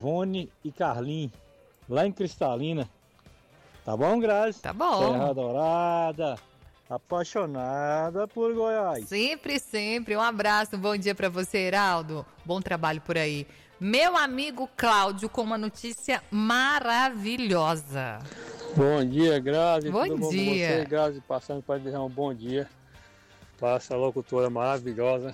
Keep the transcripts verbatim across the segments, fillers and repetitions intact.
Ivone e Carlinhos, lá em Cristalina. Tá bom, Grazi? Tá bom. Terra Dourada, apaixonada por Goiás. Sempre, sempre. Um abraço, um bom dia pra você, Heraldo. Bom trabalho por aí. Meu amigo Cláudio com uma notícia maravilhosa. Bom dia, Grazi. Bom Tudo bom dia. com você, Grazi? Passando para desejar um bom dia para essa locutora maravilhosa,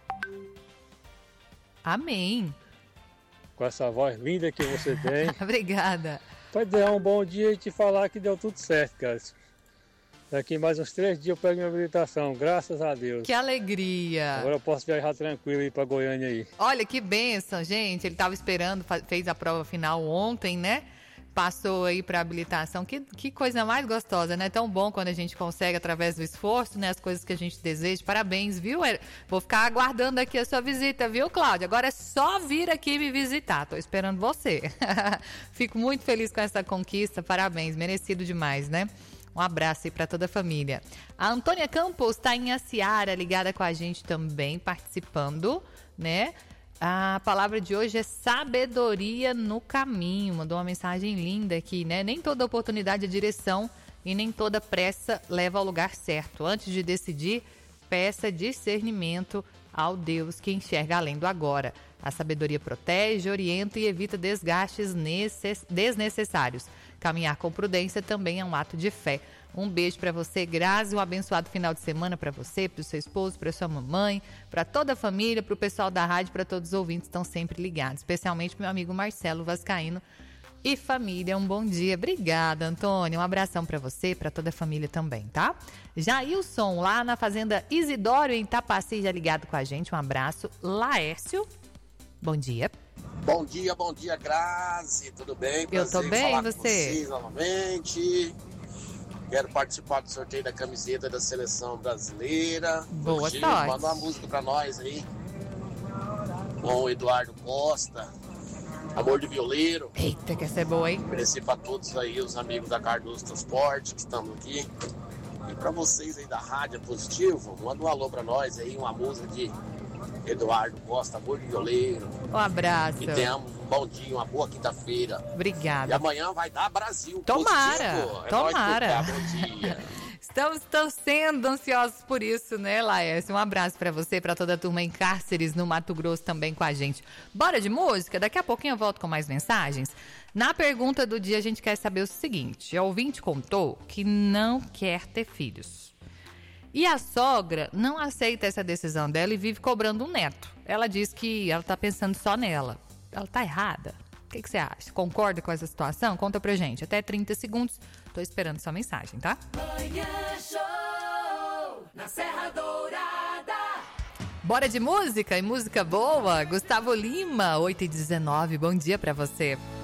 Amém. com essa voz linda que você tem. Obrigada. Para desejar um bom dia e te falar que deu tudo certo, Grazi. Daqui mais uns três dias eu pego minha habilitação, graças a Deus. Que alegria. Agora eu posso viajar tranquilo e ir para Goiânia aí. Olha que bênção, gente. Ele estava esperando, fez a prova final ontem, né? Passou aí para habilitação. Que, que coisa mais gostosa, né? Tão bom quando a gente consegue, através do esforço, né? As coisas que a gente deseja. Parabéns, viu? Vou ficar aguardando aqui a sua visita, viu, Cláudia? Agora é só vir aqui me visitar. Tô esperando você. Fico muito feliz com essa conquista. Parabéns, merecido demais, né? Um abraço aí para toda a família. A Antônia Campos está em Aciara, ligada com a gente também, participando, né? A palavra de hoje é sabedoria no caminho. Mandou uma mensagem linda aqui, né? Nem toda oportunidade é direção e nem toda pressa leva ao lugar certo. Antes de decidir, peça discernimento ao Deus que enxerga além do agora. A sabedoria protege, orienta e evita desgastes necess... desnecessários. Caminhar com prudência também é um ato de fé. Um beijo para você, Grazi, um abençoado final de semana para você, para o seu esposo, para sua mamãe, para toda a família, para o pessoal da rádio, para todos os ouvintes que estão sempre ligados, especialmente para meu amigo Marcelo Vascaíno e família. Um bom dia. Obrigada, Antônio. Um abração para você, para toda a família também, tá? Jailson, lá na Fazenda Isidório, em Tapaci, já ligado com a gente. Um abraço. Laércio, bom dia. Bom dia, bom dia, Grazi. Tudo bem? Eu tô bem, falar você? Com vocês novamente. Quero participar do sorteio da camiseta da seleção brasileira. Boa Hoje, sorte. manda uma música pra nós aí. Com o Eduardo Costa. Amor de Violeiro. Eita, que essa é boa, hein? Oferecer pra todos aí, os amigos da Cardoso Transporte que estamos aqui. E pra vocês aí da Rádio Positivo, manda um alô pra nós aí, uma música de Eduardo Costa, Amor de Violeiro. Um abraço. Que tenhamos um bom dia, uma boa quinta-feira. Obrigada. E amanhã vai dar Brasil. Tomara, positivo. É tomara. nóis por cá, bom dia. Estamos torcendo, ansiosos por isso, né, Laércio? Um abraço pra você, pra toda a turma em Cárceres, no Mato Grosso, também com a gente. Bora de música? Daqui a pouquinho eu volto com mais mensagens. Na pergunta do dia, a gente quer saber o seguinte. A ouvinte contou que não quer ter filhos. E a sogra não aceita essa decisão dela e vive cobrando um neto. Ela diz que ela tá pensando só nela. Ela tá errada? O que, que você acha? Concorda com essa situação? Conta pra gente. Até trinta segundos. Tô esperando sua mensagem, tá? Manhã Show, na Serra Dourada. Bora de música e música boa. Gustavo Lima, oito e dezenove. Bom dia pra você.